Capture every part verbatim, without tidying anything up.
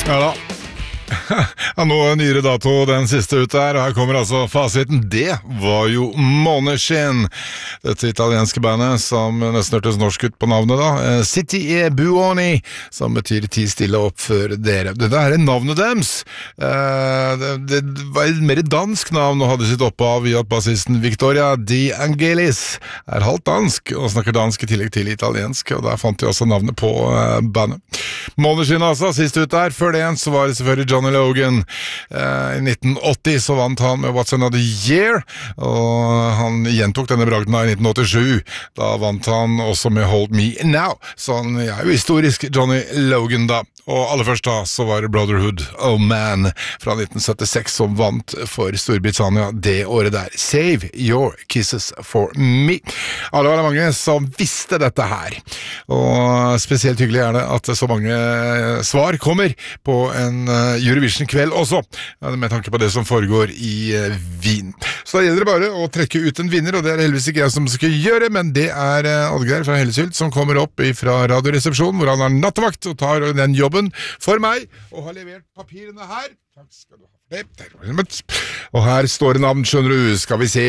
Ja da. Ja, noe nyere dato den siste ut der, og her kommer altså fasiten. Det var jo Måneskinn, dette italienske bandet som nesten hørtes norsk ut på navnet da. City e Buoni, som betyr ti stille opp for dere. Dette er navnet deres. Det, det var et mer dansk navn og hadde sitt opphav i at bassisten Victoria Di Angelis er halvt dansk og snakker dansk i tillegg til italiensk, og der fant de også navnet på bandet. Måneskinn altså, sist ut der. Før det igjen så var det selvfølgelig Johnny Logan. Uh, I nitten åtti så vant han med What's Another Year, og han gjentok denne bragden i nitten åttisju. Da vant han også med Hold Me Now, så han er jo historisk Johnny Logan da. Og aller først da så var det Brotherhood of Man fra nitten syttiseks som vant for Storbritannia det året der. Save Your Kisses for Me. Ja, det var det mange som visste dette her, og spesielt hyggelig er det at så mange svar kommer på en Eurovision-kveld også, med tanke på det som foregår i Wien. Så da gjelder det bare å trekke ut en vinner, og det er heldigvis ikke jeg som skal gjøre, men det er Oddgeir fra Hellesylt som kommer opp fra radioresepsjonen, hvor han har nattevakt og tar den jobben for meg, og har levert papirene her. Takk skal du ha for det. Og her står det navn, skjønner du. Skal vi se.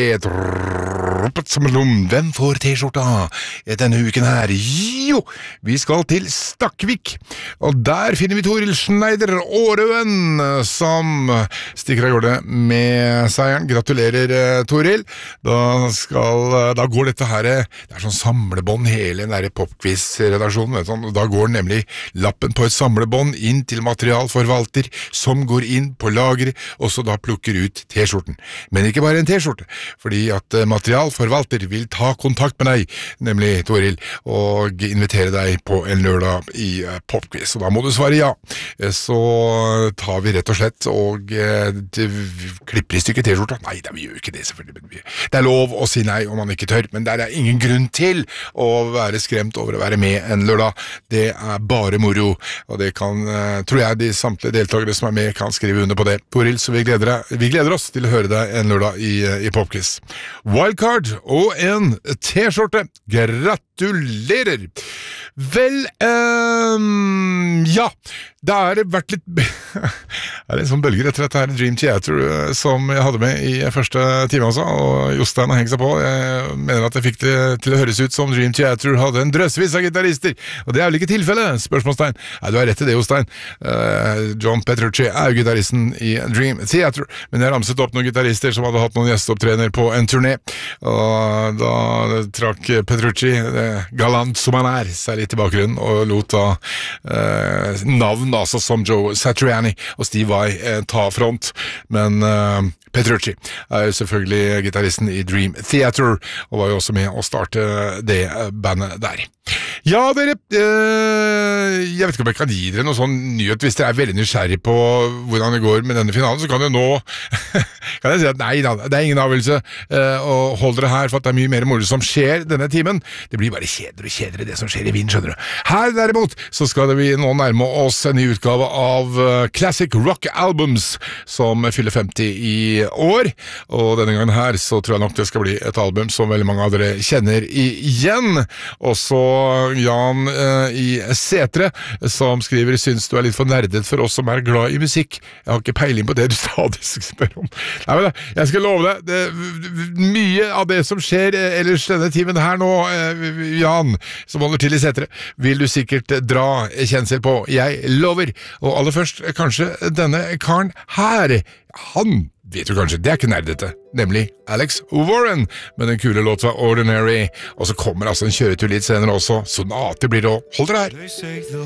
Hvem får t-skjorta denne uken her? Jo, vi skal til Stakkvik, og der finner vi Toril Schneider Aarøen, som stikker av gårde med seieren. Gratulerer, Toril. Da, skal, da går dette her, det er sånn samlebånd hele den der popquiz-redaksjonen, da går nemlig lappen på et samlebånd inn til materialforvalter, som går inn på lager, og så da plukker ut t-skjorten. Men ikke bare en t-skjorte, fordi at materialforvalter vil ta kontakt med deg, nemlig Toril, og invitere deg på en lørdag i uh, popquiz, og da må du svare ja. Så tar vi rett og slett og uh, klipper i stykket t-skjorta. Nei, da, vi gjør ikke det selvfølgelig, men vi, det er lov å si nei om man ikke tør, men det er ingen grunn til å være skremt over å være med en lørdag. Det er bare moro, og det kan, uh, tror jeg de samtlige deltakere som er med kan skrive under på det. Toril, så vi gleder, vi gleder oss til å høre deg en lørdag i, i popquiz. Wildcard og en t-skjorte. Gratulerer! Vel, um, ja, det har vært litt det er en sånn bølger etter dette her Dream Theater som jeg hadde med i første time også, og Jostein har hengt seg på. Jeg mener at jeg fikk det til å høres ut som Dream Theater hadde en drøsvis av gitarister, og det er vel ikke tilfellet, spørsmålstegn. Nei, du har rett i det, Jostein. Uh, John Petrucci er jo gitaristen i Dream Theater, men jeg ramset opp noen gitarister som hadde hatt noen gjesteopptrener på en turné, og da trakk Petrucci, galant som han er, seg litt i bakgrunnen, og lot da uh, navn altså som Joe Satriani og Steve Vai eh, ta front, men uh, Petrucci er jo selvfølgelig gitaristen i Dream Theater, og var jo også med å starte det bandet der. Ja, dere, øh, jeg vet ikke om jeg kan gi dere noe sånn nyhet. Hvis dere er veldig nysgjerrig på hvordan det går med denne finalen, så kan jeg nå kan jeg si at nei, det er ingen avgjørelse, øh, og hold dere her, for at det er mye mer moro som skjer denne timen. Det blir bare kjedere og kjedere det som skjer i Wien, skjønner du. Her derimot, så skal vi nå nærme oss en ny utgave av uh, Classic Rock Albums, som fyller femti i år, og denne gangen her så tror jeg nok det skal bli et album som veldig mange av dere kjenner igjen. Og så Jan uh, i Setre, som skriver: synes du er litt for nerdet for oss som er glad i musikk. Jeg har ikke peiling på det du stadig spør om. Nei, men jeg skal love deg, det, mye av det som skjer ellers denne timen her nå, uh, Jan, som holder til i Setre, vil du sikkert dra kjensel på. Jeg lover. Og aller først, kanskje denne karen her. Han vet du kanskje, det er ikke nerdete, nemlig Alex Warren med den kule låta Ordinary, og så kommer altså en kjøretur litt senere også, Sonate blir det også. Hold dere her!